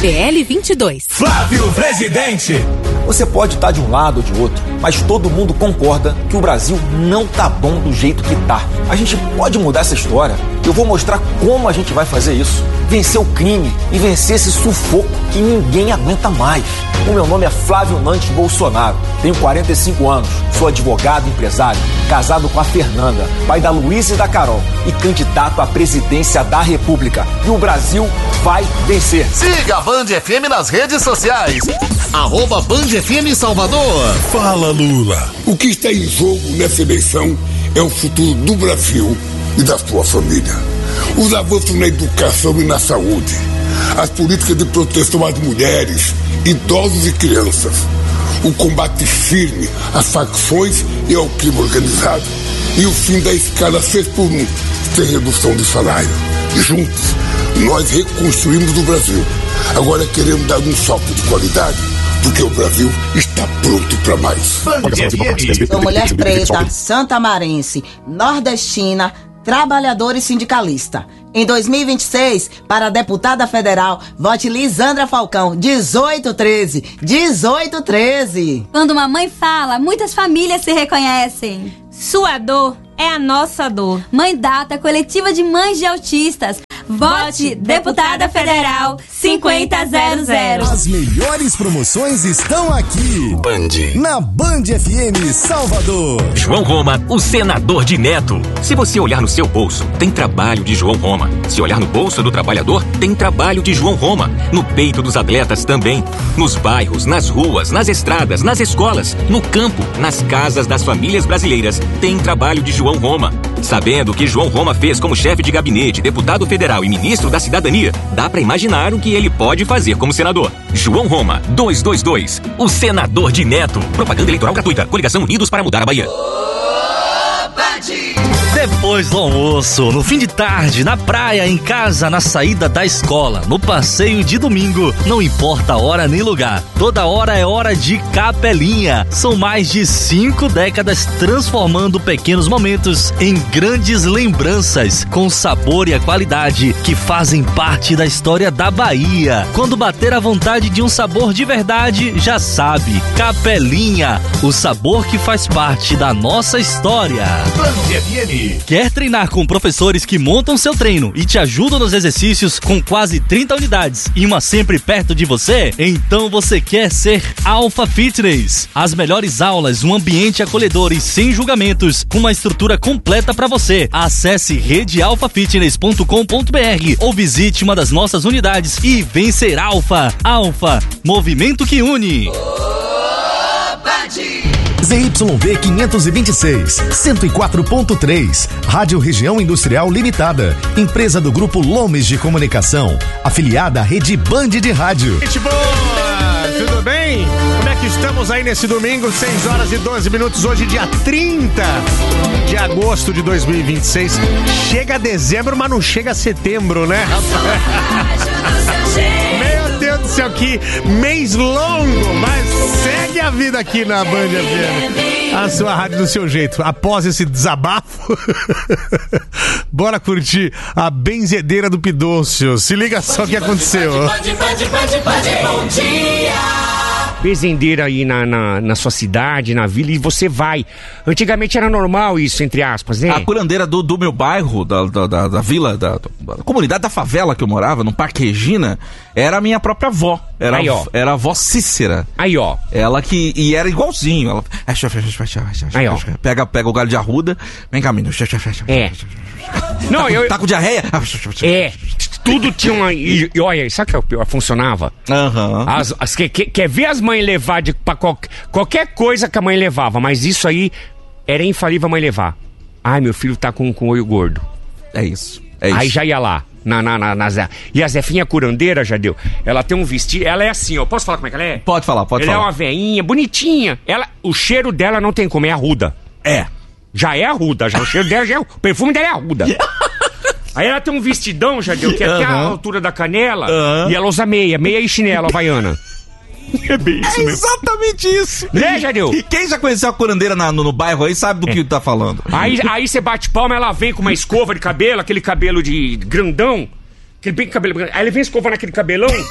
DL 22. Flávio Presidente. Você pode estar de um lado ou de outro, mas todo mundo concorda que o Brasil não tá bom do jeito que tá. A gente pode mudar essa história. Eu vou mostrar como a gente vai fazer isso. Vencer o crime e vencer esse sufoco que ninguém aguenta mais. O meu nome é Flávio Nantes Bolsonaro. Tenho 45 anos, sou advogado e empresário, casado com a Fernanda, pai da Luísa e da Carol e candidato à presidência da República. E o Brasil vai vencer. Siga a Band FM nas redes sociais. @Band FM Salvador. Fala, Lula. O que está em jogo nessa eleição é o futuro do Brasil e da sua família. Os avanços na educação e na saúde, as políticas de proteção às mulheres, idosos e crianças, o combate firme às facções e ao crime organizado e o fim da escala 6x1, sem redução de salário. Juntos, nós reconstruímos o Brasil. Agora queremos dar um salto de qualidade, porque o Brasil está pronto para mais. Sou mulher preta, santamarense, nordestina, trabalhadora e sindicalista. Em 2026, para deputada federal, vote Lisandra Falcão, 1813. 1813. Quando uma mãe fala, muitas famílias se reconhecem. Sua dor é a nossa dor. Mãe Data, coletiva de mães de autistas. Vote Deputada Federal 5000. As melhores promoções estão aqui. Na Band FM Salvador. João Roma, o senador de Neto. Se você olhar no seu bolso, tem trabalho de João Roma. Se olhar no bolso do trabalhador, tem trabalho de João Roma. No peito dos atletas também. Nos bairros, nas ruas, nas estradas, nas escolas, no campo, nas casas das famílias brasileiras, tem trabalho de João Roma. Sabendo o que João Roma fez como chefe de gabinete, deputado federal e ministro da Cidadania, dá pra imaginar o que ele pode fazer como senador. João Roma, 222, o senador de Neto. Propaganda eleitoral gratuita. Coligação Unidos para mudar a Bahia. Depois do almoço, no fim de tarde, na praia, em casa, na saída da escola, no passeio de domingo, não importa a hora nem lugar, toda hora é hora de Capelinha. São mais de 5 décadas transformando pequenos momentos em grandes lembranças, com o sabor e a qualidade que fazem parte da história da Bahia. Quando bater a vontade de um sabor de verdade, já sabe, Capelinha, o sabor que faz parte da nossa história. Quer treinar com professores que montam seu treino e te ajudam nos exercícios com quase 30 unidades e uma sempre perto de você? Então você quer ser Alpha Fitness. As melhores aulas, um ambiente acolhedor e sem julgamentos, com uma estrutura completa para você. Acesse redealphafitness.com.br ou visite uma das nossas unidades e vem ser Alpha. Alpha, movimento que une. ZYV 526, 104.3, Rádio Região Industrial Limitada, empresa do Grupo Lomes de Comunicação, afiliada à Rede Band de Rádio. Gente boa, tudo bem? Como é que estamos aí nesse domingo, 6 horas e 12 minutos, hoje dia 30 de agosto de 2026. Chega dezembro, mas não chega setembro, né? Meu Deus do céu, que mês longo, mas segue a vida aqui na Band FM. A sua rádio do seu jeito. Após esse desabafo, bora curtir a benzedeira do Pidôcio. Se liga só o que aconteceu. Bom dia. Benzendeira aí na sua cidade, na vila, e você vai. Antigamente era normal isso, entre aspas, né? A curandeira do meu bairro, da vila, da comunidade da favela que eu morava, no Parque Regina, era a minha própria avó. Era a avó Cícera. Aí, ó. Ela que... E era igualzinho. Ela... Aí, ó. Pega o galho de arruda, vem cá, menino. É. Não, tá com diarreia? É. Tudo tinha uma... E olha, sabe que funcionava? Aham. Quer ver as mães levar pra qualquer coisa que a mãe levava, mas isso aí era infalível a mãe levar. Ai, meu filho tá com olho gordo. É isso. Aí já ia lá. E a Zefinha curandeira, Jadeu, ela tem um vestido, ela é assim, ó, posso falar como é que ela é? Pode falar. Ela é uma veinha, bonitinha. O cheiro dela não tem como, é arruda. É. Já é arruda, o cheiro dela já é, o perfume dela é arruda. Aí ela tem um vestidão, Jadeu, que é até a altura da canela, e ela usa meia e chinelo havaiana. É bem isso mesmo. Exatamente isso. Né, Jadeu? E quem já conheceu a curandeira no bairro aí sabe do que tá falando. Aí você bate palma, ela vem com uma escova de cabelo, aquele cabelo de grandão, aquele bem cabelo grande. Aí ele vem escovando aquele cabelão,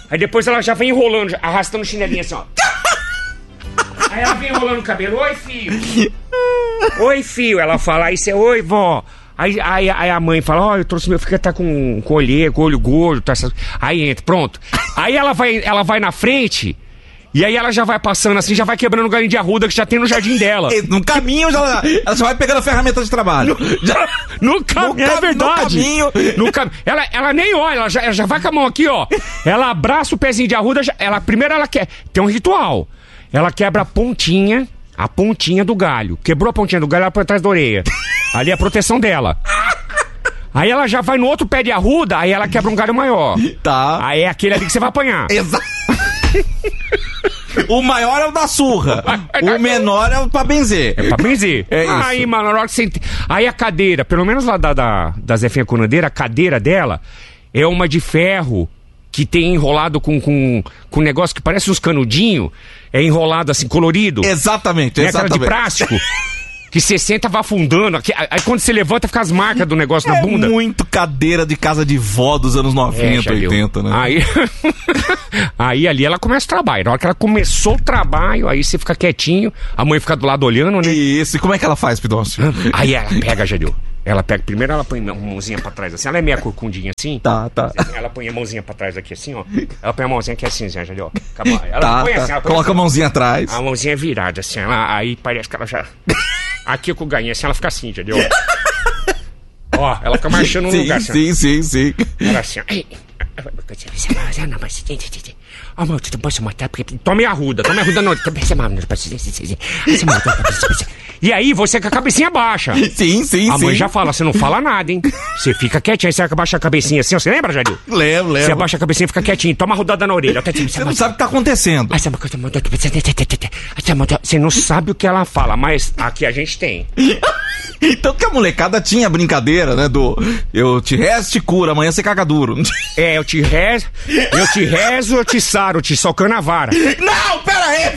Aí depois ela já vem enrolando, arrastando o chinelinho assim, ó. Aí ela vem enrolando o cabelo. Oi, filho. Oi, filho. Ela fala, aí você, oi, vó. Aí a mãe fala, ó, eu trouxe meu filho que tá com olho gordo. Tá, aí entra, pronto. Aí ela vai na frente... E aí ela já vai passando assim, já vai quebrando o galinho de arruda que já tem no jardim dela. No caminho, ela já vai pegando a ferramenta de trabalho. No caminho, é verdade. No caminho. Ela nem olha, ela já vai com a mão aqui, ó. Ela abraça o pezinho de arruda, primeiro ela quer... Tem um ritual. Ela quebra a pontinha do galho. Quebrou a pontinha do galho, ela põe atrás da orelha. Ali é a proteção dela. Aí ela já vai no outro pé de arruda, aí ela quebra um galho maior. Tá. Aí é aquele ali que você vai apanhar. Exato. O maior é o da surra. O menor é o pra benzer. É pra benzer. É isso. Aí, mano, na hora que você... Aí a cadeira, pelo menos lá da Zefinha Curandeira, a cadeira dela é uma de ferro que tem enrolado com um negócio que parece uns canudinhos. É enrolado assim, colorido. Exatamente, é aquela de plástico. Que você senta, vai afundando. Aí quando você levanta, fica as marcas do negócio na bunda. É muito cadeira de casa de vó dos anos 90, 80, né? Aí ali ela começa o trabalho. Na hora que ela começou o trabalho, aí você fica quietinho, a mãe fica do lado olhando, né? Isso, e como é que ela faz, Pidoncio? Aí ela pega, Jadil. Ela pega, primeiro ela põe a mãozinha pra trás assim, ela é meia corcundinha assim. Tá. Ela põe a mãozinha pra trás aqui assim, ó. Ela põe a mãozinha aqui assim, Jadil. Ela põe assim, coloca a mãozinha atrás. A mãozinha virada assim, aí parece que ela já... Aqui com o galinho assim, ela fica assim, entendeu? Ó, ela fica marchando no lugar assim. Sim. Ela assim, ó. Tome arruda não. E aí você com a cabecinha baixa. Sim. A mãe já fala, você não fala nada, hein? Você fica quietinho, aí você abaixa a cabecinha assim, você lembra, Jadil? Lembro. Você abaixa a cabecinha e fica quietinho, toma uma rodada na orelha. Você não sabe o que tá acontecendo. Você não sabe o que ela fala, mas aqui a gente tem. Então que a molecada tinha brincadeira, né? Eu te rezo, te curo, amanhã você caga duro. Eu te rezo, eu te saro, te socando a vara. Não, pera aí,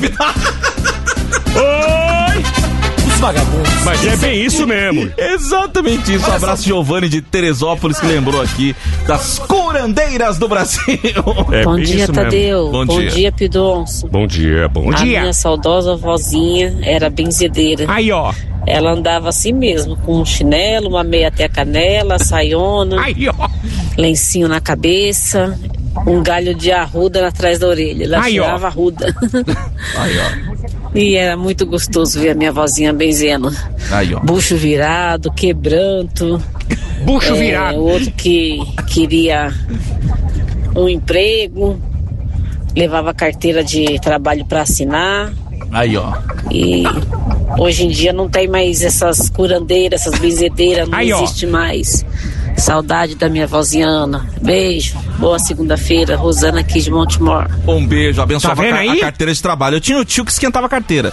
Oi! Os vagabundos. Mas é bem isso mesmo. Exatamente isso. Um abraço, Giovanni de Teresópolis, que lembrou aqui das curandeiras do Brasil. Bom dia, Tadeu. Bom dia, Pidoncio. Bom dia. A minha saudosa vozinha era benzedeira. Aí, ó. Ela andava assim mesmo, com um chinelo, uma meia até a canela, saiona, lencinho na cabeça, um galho de arruda atrás da orelha. Ela tirava a arruda. E era muito gostoso ver a minha vozinha benzendo. Bucho virado, quebranto. Bucho virado. O outro que queria um emprego, levava carteira de trabalho para assinar. E hoje em dia não tem mais essas curandeiras, essas benzedeiras, não existe mais. Saudade da minha vozinha Ana. Beijo, boa segunda-feira. Rosana aqui de Montemor. Um beijo, abençoava a carteira de trabalho. Eu tinha o tio que esquentava a carteira.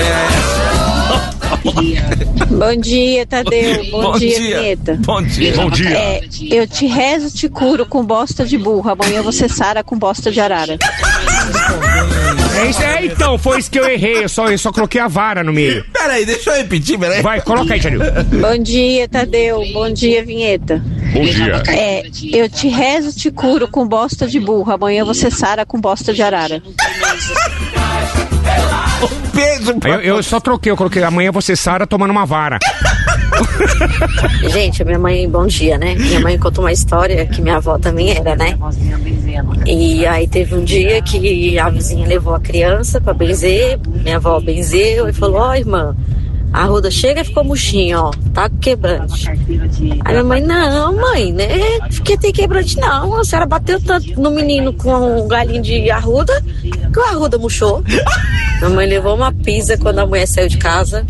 Bom dia, Tadeu. Bom dia, Vinheta. Bom dia. Eu te rezo, te curo com bosta de burro. Amanhã você sara com bosta de arara. Então, foi isso que eu errei. Eu só coloquei a vara no meio. Peraí, deixa eu repetir, Vai, coloca aí, Jadil. Bom dia, Tadeu. Bom dia, Vinheta. Bom dia. Eu te rezo, te curo com bosta de burro. Amanhã você sara com bosta de arara. Um beijo. Eu só troquei, eu coloquei amanhã você sara tomando uma vara. Gente, minha mãe, bom dia, né? Minha mãe contou uma história que minha avó também era, né? E aí teve um dia que a vizinha levou a criança pra benzer, minha avó benzeu e falou, ó, irmã, a arruda chega e ficou murchinha, ó, tá quebrante. Aí minha mãe, não, mãe, né? Porque tem quebrante não, a senhora bateu tanto no menino com um galinho de arruda que a arruda murchou. Minha mãe levou uma pisa quando a mulher saiu de casa.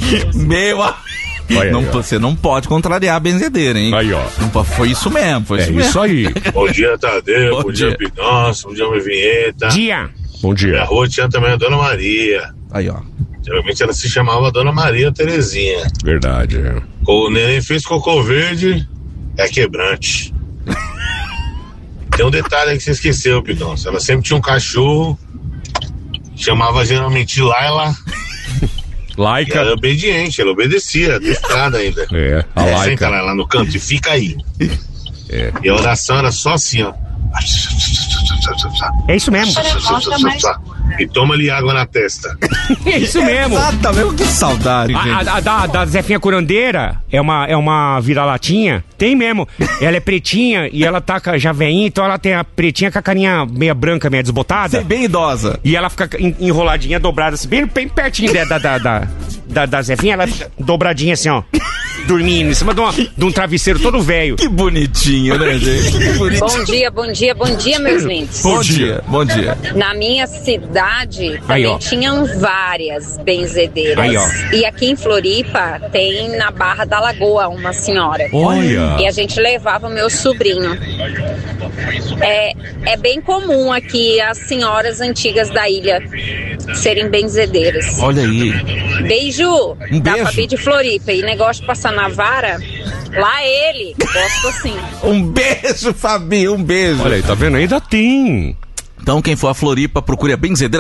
Você não pode contrariar a benzedeira, hein? Foi isso mesmo, isso aí. Bom dia, Tadeu. Bom dia, Pidoncio. Bom dia, minha Vinheta. Bom dia. Minha rua tinha também a Dona Maria. Geralmente ela se chamava Dona Maria Terezinha. Verdade, O neném fez cocô verde, é quebrante. Tem um detalhe aí que você esqueceu, Pidoncio. Ela sempre tinha um cachorro, chamava geralmente Laila. Laica. Ela é obediente, ela obedecia, adestrada ainda. A Laica. Senta lá no canto e fica aí. E a oração era só assim, ó. É isso mesmo. E toma ali água na testa. É isso mesmo. Exatamente, que saudade. Da Zefinha Curandeira é uma vira-latinha. Tem mesmo. Ela é pretinha e ela tá já veinha, então ela tem a pretinha com a carinha meia branca, meia desbotada. Você é bem idosa. E ela fica enroladinha, dobrada, assim, bem pertinho da Zefinha, ela fica dobradinha assim, ó. Dormindo em cima de um travesseiro todo velho. Que bonitinho, né, gente? Que bonitinho. Bom dia, meus lindos. Bom dia. Na minha cidade também tinham várias benzedeiras. E aqui em Floripa tem na Barra da Lagoa uma senhora. Olha! E a gente levava o meu sobrinho. É bem comum aqui as senhoras antigas da ilha serem benzedeiras. Olha aí. Beijo! Da beijo. Fabi de Floripa. E negócio de passar na vara, lá ele. Gosto assim. Um beijo, Fabi, um beijo. Olha aí, tá vendo? Ainda tem. Então, quem for a Floripa, procure a benzedeira